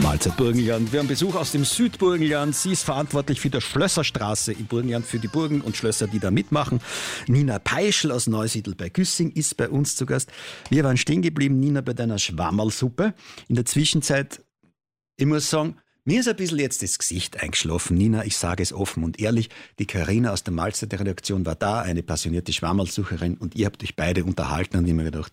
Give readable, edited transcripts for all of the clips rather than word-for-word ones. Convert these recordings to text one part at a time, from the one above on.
Mahlzeit Burgenland. Wir haben Besuch aus dem Südburgenland. Sie ist verantwortlich für die Schlösserstraße im Burgenland, für die Burgen und Schlösser, die da mitmachen. Nina Peischl aus Neusiedl bei Güssing ist bei uns zu Gast. Wir waren stehen geblieben, Nina, bei deiner Schwammerlsuppe. In der Zwischenzeit, ich muss sagen, mir ist ein bisschen jetzt das Gesicht eingeschlafen. Nina, ich sage es offen und ehrlich, die Carina aus der Mahlzeitredaktion war da, eine passionierte Schwammerlsucherin, und ihr habt euch beide unterhalten und ich habe mir gedacht,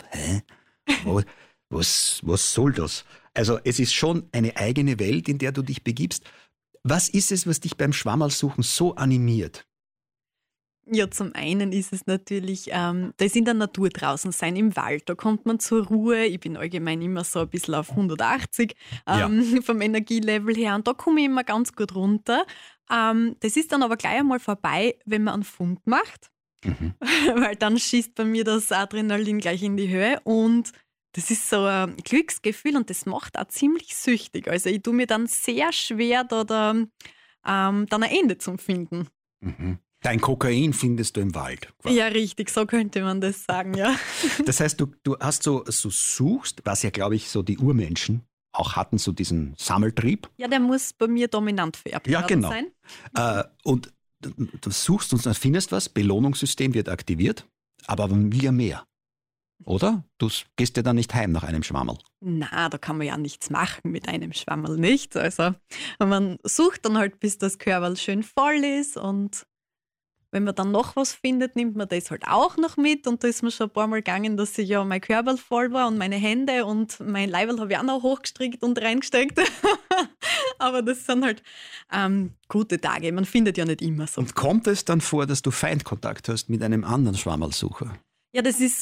was soll das? Also es ist schon eine eigene Welt, in der du dich begibst. Was ist es, was dich beim Schwammerlsuchen so animiert? Ja, zum einen ist es natürlich das in der Natur draußen sein, im Wald. Da kommt man zur Ruhe. Ich bin allgemein immer so ein bisschen auf 180 vom Energielevel her. Und da komme ich immer ganz gut runter. Das ist dann aber gleich einmal vorbei, wenn man einen Fund macht. Weil dann schießt bei mir das Adrenalin gleich in die Höhe. Und das ist so ein Glücksgefühl und das macht auch ziemlich süchtig. Also ich tue mir dann sehr schwer, dann ein Ende zu finden. Mhm. Dein Kokain findest du im Wald. Quasi. Ja, richtig, so könnte man das sagen, ja. Das heißt, du hast so suchst, was ja, glaube ich, so die Urmenschen auch hatten, so diesen Sammeltrieb. Ja, der muss bei mir dominant vererbt genau. sein. Und du suchst und dann findest was, Belohnungssystem wird aktiviert, aber man will ja mehr. Oder? Du gehst ja dann nicht heim nach einem Schwammerl. Na, da kann man ja nichts machen mit einem Schwammerl nicht. Also man sucht dann halt, bis das Körperl schön voll ist, und wenn man dann noch was findet, nimmt man das halt auch noch mit, und da ist mir schon ein paar Mal gegangen, dass ich ja mein Körperl voll war und meine Hände und mein Leiberl habe ich auch noch hochgestrickt und reingesteckt. Aber das sind halt gute Tage. Man findet ja nicht immer so. Und kommt es dann vor, dass du Feindkontakt hast mit einem anderen Schwammerlsucher? Ja, das ist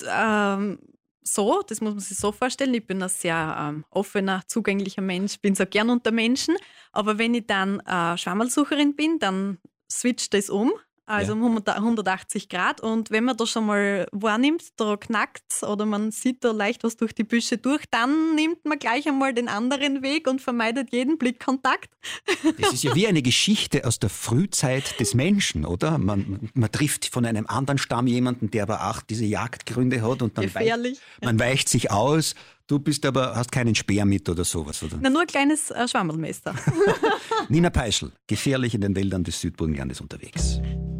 so, das muss man sich so vorstellen. Ich bin ein sehr offener, zugänglicher Mensch, bin so gern unter Menschen. Aber wenn ich dann Schwammerlsucherin bin, dann switcht das um. Also um 180 Grad. Und wenn man da schon mal wahrnimmt, da knackt's oder man sieht da leicht was durch die Büsche durch, dann nimmt man gleich einmal den anderen Weg und vermeidet jeden Blickkontakt. Das ist ja wie eine Geschichte aus der Frühzeit des Menschen, oder? Man trifft von einem anderen Stamm jemanden, der aber auch diese Jagdgründe hat, und dann man weicht sich aus. Du hast keinen Speer mit oder sowas, oder? Na, nur ein kleines Schwammerlmesser. Nina Peischl, gefährlich in den Wäldern des Südburgenlandes unterwegs.